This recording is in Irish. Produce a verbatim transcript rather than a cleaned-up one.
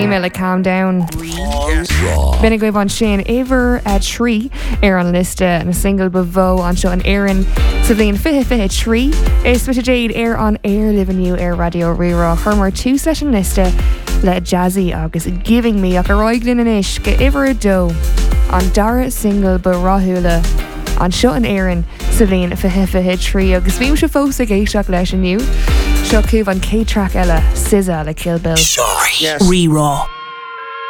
Rima le calm down. Bina goibh an sin éver a trí ar an liste na single bevó an seo an éireann sa bhíon fiche fiche trí is with a jade ar an air living ar Radio Rira chumar tú leis an liste le jazzy agus giving me ach a roiglin in ish go iver do an dara single barahula an seo an éireann sa bhíon fiche fiche trí agus bhím se fós a géisteach leis aniu seo cúb an K-track eile S Z A le Kill Bill. Yes. Rira.